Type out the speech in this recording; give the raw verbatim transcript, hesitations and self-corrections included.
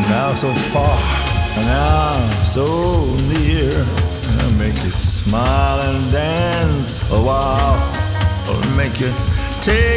now so far, and now so near. I'll make you smile and dance a while, or make you take